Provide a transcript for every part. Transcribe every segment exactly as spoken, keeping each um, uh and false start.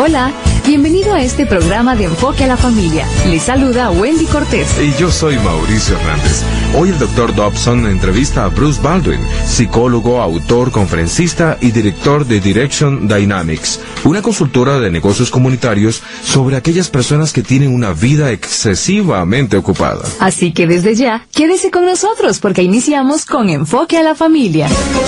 Hola, bienvenido a este programa de Enfoque a la Familia. Les saluda Wendy Cortés. Y yo soy Mauricio Hernández. Hoy el doctor Dobson entrevista a Bruce Baldwin, psicólogo, autor, conferencista y director de Direction Dynamics, una consultora de negocios comunitarios sobre aquellas personas que tienen una vida excesivamente ocupada. Así que desde ya, quédese con nosotros porque iniciamos con Enfoque a la Familia.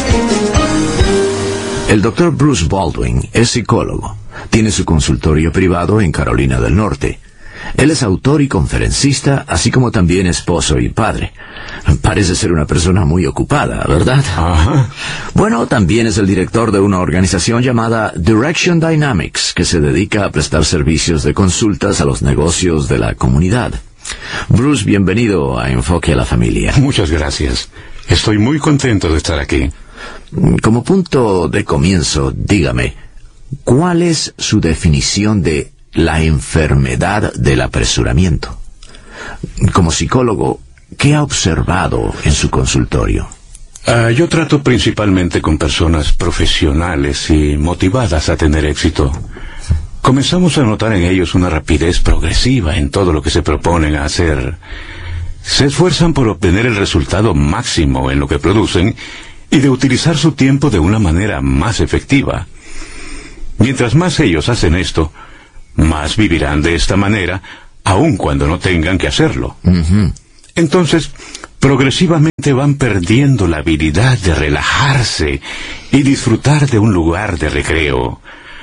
El doctor Bruce Baldwin es psicólogo. Tiene su consultorio privado en Carolina del Norte. Él es autor y conferencista, así como también esposo y padre. Parece ser una persona muy ocupada, ¿verdad? Ajá. Bueno, también es el director de una organización llamada Direction Dynamics, que se dedica a prestar servicios de consultas a los negocios de la comunidad. Bruce, bienvenido a Enfoque a la Familia. Muchas gracias. Estoy muy contento de estar aquí. Como punto de comienzo, dígame, ¿cuál es su definición de la enfermedad del apresuramiento? Como psicólogo, ¿qué ha observado en su consultorio? Uh, yo trato principalmente con personas profesionales y motivadas a tener éxito. Comenzamos a notar en ellos una rapidez progresiva en todo lo que se proponen a hacer. Se esfuerzan por obtener el resultado máximo en lo que producen y de utilizar su tiempo de una manera más efectiva. Mientras más ellos hacen esto, más vivirán de esta manera, aun cuando no tengan que hacerlo. Uh-huh. Entonces, progresivamente van perdiendo la habilidad de relajarse y disfrutar de un lugar de recreo.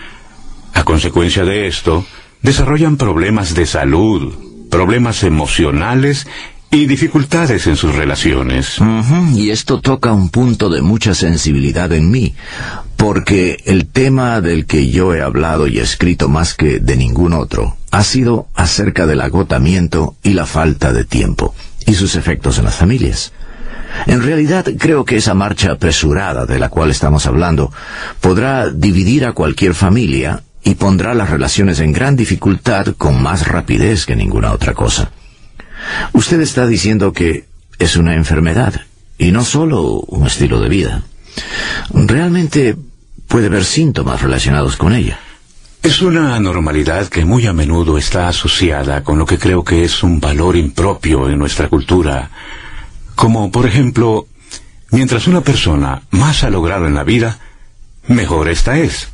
A consecuencia de esto, desarrollan problemas de salud, problemas emocionales y dificultades en sus relaciones. Uh-huh. Y esto toca un punto de mucha sensibilidad en mí, porque el tema del que yo he hablado y escrito más que de ningún otro ha sido acerca del agotamiento y la falta de tiempo, y sus efectos en las familias. En realidad, creo que esa marcha apresurada de la cual estamos hablando podrá dividir a cualquier familia y pondrá las relaciones en gran dificultad con más rapidez que ninguna otra cosa. Usted está diciendo que es una enfermedad, y no solo un estilo de vida. Realmente puede haber síntomas relacionados con ella. Es una anormalidad que muy a menudo está asociada con lo que creo que es un valor impropio en nuestra cultura. Como, por ejemplo, mientras una persona más ha logrado en la vida, mejor esta es.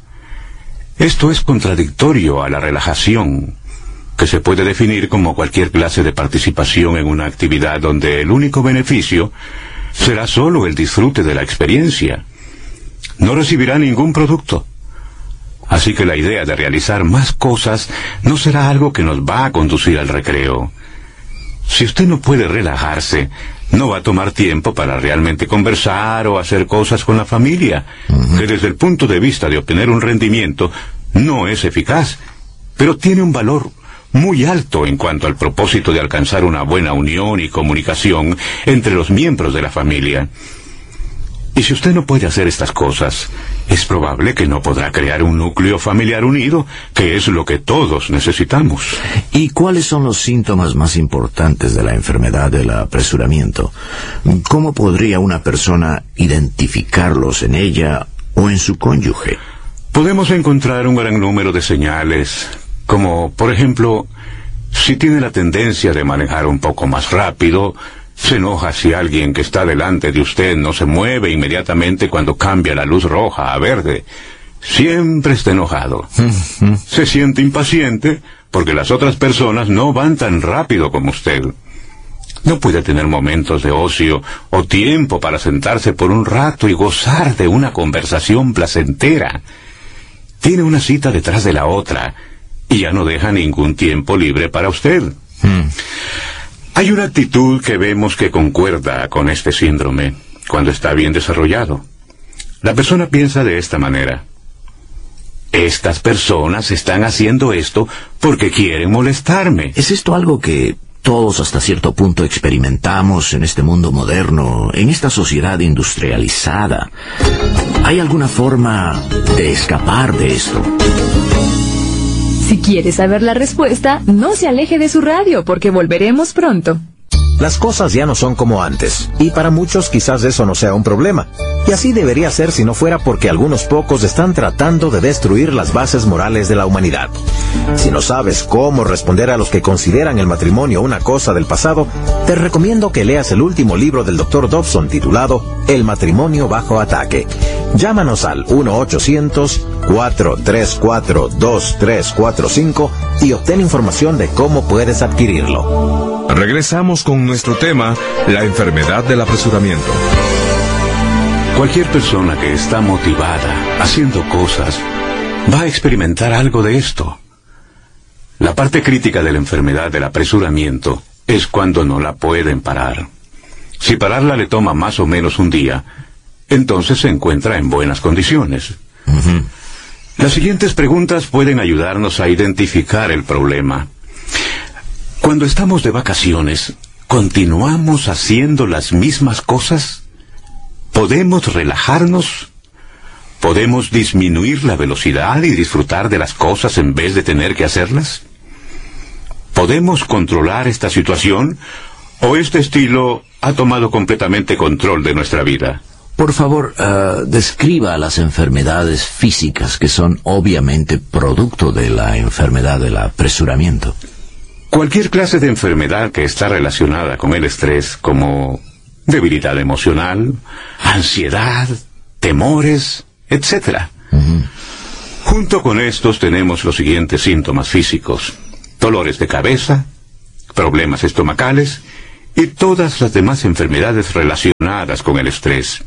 Esto es contradictorio a la relajación, que se puede definir como cualquier clase de participación en una actividad donde el único beneficio será solo el disfrute de la experiencia. No recibirá ningún producto. Así que la idea de realizar más cosas no será algo que nos va a conducir al recreo. Si usted no puede relajarse, no va a tomar tiempo para realmente conversar o hacer cosas con la familia, uh-huh. que desde el punto de vista de obtener un rendimiento no es eficaz, pero tiene un valor muy alto en cuanto al propósito de alcanzar una buena unión y comunicación entre los miembros de la familia. Y si usted no puede hacer estas cosas, es probable que no podrá crear un núcleo familiar unido, que es lo que todos necesitamos. ¿Y cuáles son los síntomas más importantes de la enfermedad del apresuramiento? ¿Cómo podría una persona identificarlos en ella o en su cónyuge? Podemos encontrar un gran número de señales, como, por ejemplo, si tiene la tendencia de manejar un poco más rápido, se enoja si alguien que está delante de usted no se mueve inmediatamente cuando cambia la luz roja a verde. Siempre está enojado. Se siente impaciente porque las otras personas no van tan rápido como usted. No puede tener momentos de ocio o tiempo para sentarse por un rato y gozar de una conversación placentera. Tiene una cita detrás de la otra y ya no deja ningún tiempo libre para usted. Hmm. Hay una actitud que vemos que concuerda con este síndrome cuando está bien desarrollado. La persona piensa de esta manera: estas personas están haciendo esto porque quieren molestarme. ¿Es esto algo que todos hasta cierto punto experimentamos en este mundo moderno, en esta sociedad industrializada? ¿Hay alguna forma de escapar de esto? Si quiere saber la respuesta, no se aleje de su radio porque volveremos pronto. las cosas ya no son como antes, y para muchos quizás eso no sea un problema. Y así debería ser si no fuera porque algunos pocos están tratando de destruir las bases morales de la humanidad. Si no sabes cómo responder a los que consideran el matrimonio una cosa del pasado, te recomiendo que leas el último libro del doctor Dobson titulado El matrimonio bajo ataque. Llámanos al uno ochocientos, cuatro tres cuatro, dos tres cuatro cinco y obtén información de cómo puedes adquirirlo. Regresamos con nuestro tema, la enfermedad del apresuramiento. Cualquier persona que está motivada, haciendo cosas, va a experimentar algo de esto. La parte crítica de la enfermedad del apresuramiento es cuando no la pueden parar. Si pararla le toma más o menos un día, entonces se encuentra en buenas condiciones. Uh-huh. Las siguientes preguntas pueden ayudarnos a identificar el problema. Cuando estamos de vacaciones, ¿continuamos haciendo las mismas cosas? ¿Podemos relajarnos? ¿Podemos disminuir la velocidad y disfrutar de las cosas en vez de tener que hacerlas? ¿Podemos controlar esta situación o este estilo ha tomado completamente control de nuestra vida? Por favor, uh, describa las enfermedades físicas que son obviamente producto de la enfermedad del apresuramiento. Cualquier clase de enfermedad que está relacionada con el estrés, como debilidad emocional, ansiedad, temores, etcétera. Uh-huh. Junto con estos tenemos los siguientes síntomas físicos: dolores de cabeza, problemas estomacales y todas las demás enfermedades relacionadas con el estrés.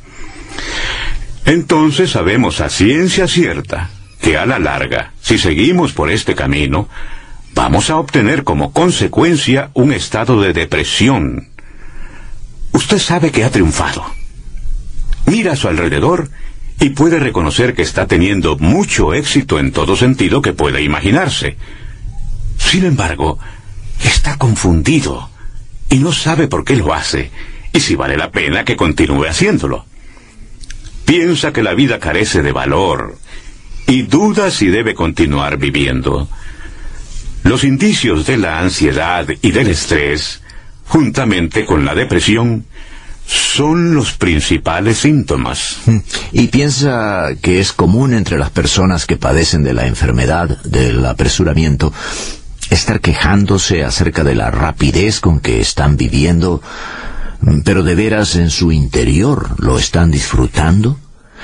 Entonces sabemos a ciencia cierta que a la larga, si seguimos por este camino, vamos a obtener como consecuencia un estado de depresión. Usted sabe que ha triunfado. Mira a su alrededor y puede reconocer que está teniendo mucho éxito en todo sentido que pueda imaginarse. Sin embargo, está confundido y no sabe por qué lo hace y si vale la pena que continúe haciéndolo. Piensa que la vida carece de valor y duda si debe continuar viviendo. Los indicios de la ansiedad y del estrés, juntamente con la depresión, son los principales síntomas. ¿Y piensa que es común entre las personas que padecen de la enfermedad del apresuramiento estar quejándose acerca de la rapidez con que están viviendo, pero de veras en su interior lo están disfrutando?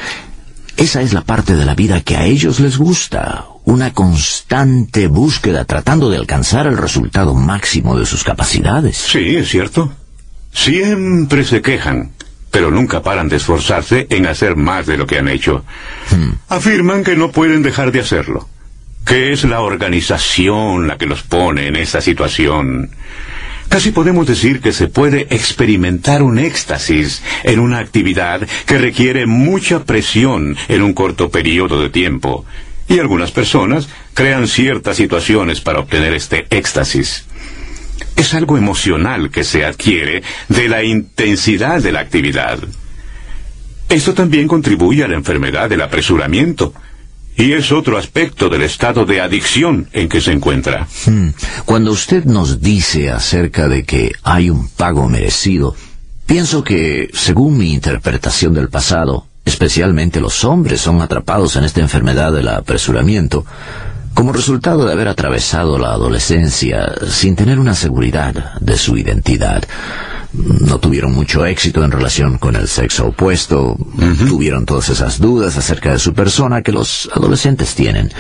Esa es la parte de la vida que a ellos les gusta, una constante búsqueda tratando de alcanzar el resultado máximo de sus capacidades. Sí, es cierto. Siempre se quejan, pero nunca paran de esforzarse en hacer más de lo que han hecho. Hmm. Afirman que no pueden dejar de hacerlo, que es la organización la que los pone en esa situación. Casi podemos decir que se puede experimentar un éxtasis en una actividad que requiere mucha presión en un corto periodo de tiempo, y algunas personas crean ciertas situaciones para obtener este éxtasis. Es algo emocional que se adquiere de la intensidad de la actividad. Esto también contribuye a la enfermedad del apresuramiento, y es otro aspecto del estado de adicción en que se encuentra. Hmm. Cuando usted nos dice acerca de que hay un pago merecido, pienso que, según mi interpretación del pasado, especialmente los hombres son atrapados en esta enfermedad del apresuramiento, como resultado de haber atravesado la adolescencia sin tener una seguridad de su identidad. No tuvieron mucho éxito en relación con el sexo opuesto, uh-huh. Tuvieron todas esas dudas acerca de su persona que los adolescentes tienen.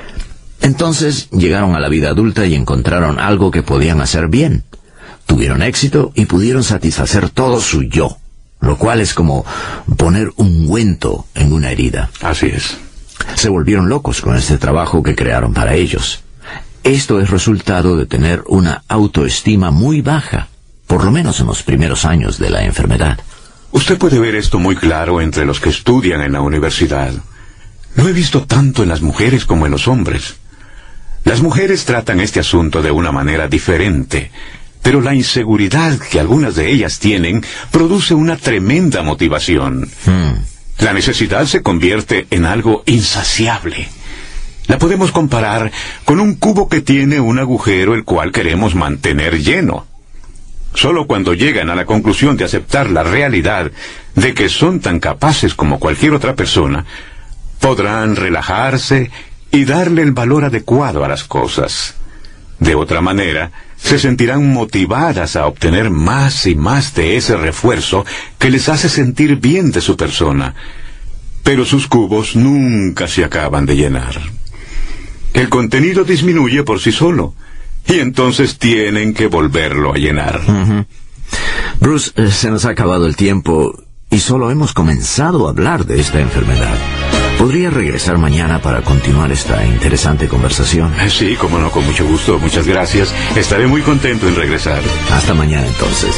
Entonces llegaron a la vida adulta y encontraron algo que podían hacer bien. Tuvieron éxito y pudieron satisfacer todo su yo, lo cual es como poner ungüento en una herida. Así es. Se volvieron locos con este trabajo que crearon para ellos. Esto es resultado de tener una autoestima muy baja, por lo menos en los primeros años de la enfermedad. Usted puede ver esto muy claro entre los que estudian en la universidad. Lo he visto tanto en las mujeres como en los hombres. Las mujeres tratan este asunto de una manera diferente, pero la inseguridad que algunas de ellas tienen produce una tremenda motivación. Hmm. La necesidad se convierte en algo insaciable. La podemos comparar con un cubo que tiene un agujero el cual queremos mantener lleno. Solo cuando llegan a la conclusión de aceptar la realidad de que son tan capaces como cualquier otra persona, podrán relajarse y darle el valor adecuado a las cosas. De otra manera, se sentirán motivadas a obtener más y más de ese refuerzo que les hace sentir bien de su persona. Pero sus cubos nunca se acaban de llenar. El contenido disminuye por sí solo, y entonces tienen que volverlo a llenar. Uh-huh. Bruce, eh, se nos ha acabado el tiempo y solo hemos comenzado a hablar de esta enfermedad. ¿Podría regresar mañana para continuar esta interesante conversación? Sí, cómo no, con mucho gusto. Muchas gracias. Estaré muy contento en regresar. Hasta mañana, entonces.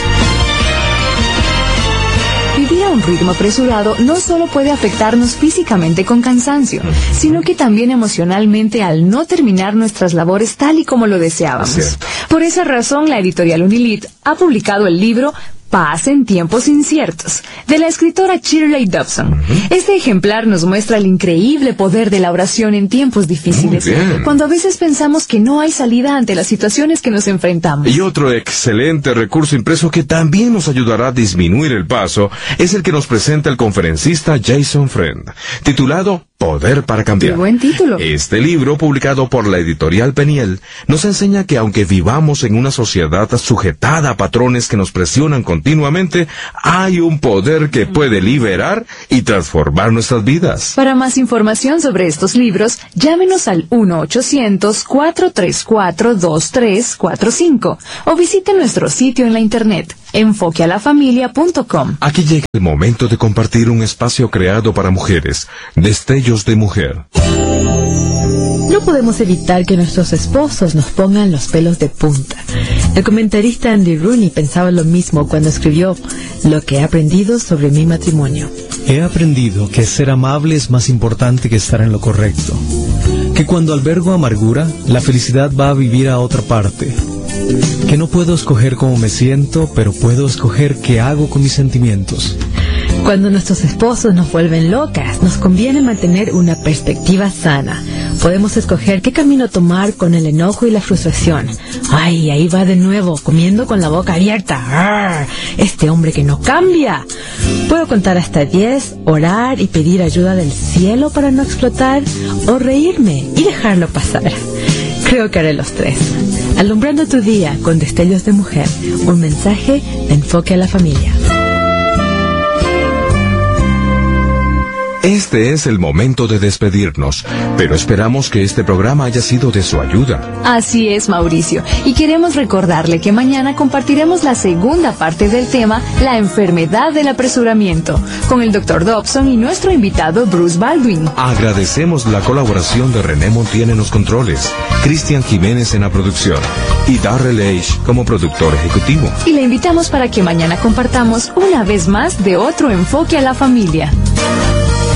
Vivir a un ritmo apresurado no solo puede afectarnos físicamente con cansancio, sino que también emocionalmente al no terminar nuestras labores tal y como lo deseábamos. Cierto. Por esa razón, la editorial Unilit ha publicado el libro Paz en tiempos inciertos, de la escritora Shirley Dobson. Uh-huh. Este ejemplar nos muestra el increíble poder de la oración en tiempos difíciles, cuando a veces pensamos que no hay salida ante las situaciones que nos enfrentamos. Y otro excelente recurso impreso que también nos ayudará a disminuir el paso es el que nos presenta el conferencista Jason Friend, titulado Poder para Cambiar. ¡Qué buen título! Este libro, publicado por la editorial Peniel, nos enseña que aunque vivamos en una sociedad sujetada a patrones que nos presionan continuamente, hay un poder que puede liberar y transformar nuestras vidas. Para más información sobre estos libros, llámenos al uno ochocientos, cuatro tres cuatro, dos tres cuatro cinco o visite nuestro sitio en la internet, enfoque a la familia punto com. Aquí llega el momento de compartir un espacio creado para mujeres, Destellos de Mujer. No podemos evitar que nuestros esposos nos pongan los pelos de punta. El comentarista Andy Rooney pensaba lo mismo cuando escribió Lo que he aprendido sobre mi matrimonio. He aprendido que ser amable es más importante que estar en lo correcto. Que cuando albergo amargura, la felicidad va a vivir a otra parte. Que no puedo escoger cómo me siento, pero puedo escoger qué hago con mis sentimientos. Cuando nuestros esposos nos vuelven locas, nos conviene mantener una perspectiva sana. Podemos escoger qué camino tomar con el enojo y la frustración. ¡Ay, ahí va de nuevo, comiendo con la boca abierta! ¡Arr! ¡Este hombre que no cambia! Puedo contar hasta diez, orar y pedir ayuda del cielo para no explotar, o reírme y dejarlo pasar. Creo que haré los tres. Alumbrando tu día con Destellos de Mujer, un mensaje de enfoque a la familia. Este es el momento de despedirnos, pero esperamos que este programa haya sido de su ayuda. Así es, Mauricio, y queremos recordarle que mañana compartiremos la segunda parte del tema, la enfermedad del apresuramiento, con el doctor Dobson y nuestro invitado Bruce Baldwin. Agradecemos la colaboración de René Montiel en los controles, Cristian Jiménez en la producción y Darrell H. como productor ejecutivo. Y le invitamos para que mañana compartamos una vez más de otro enfoque a la familia.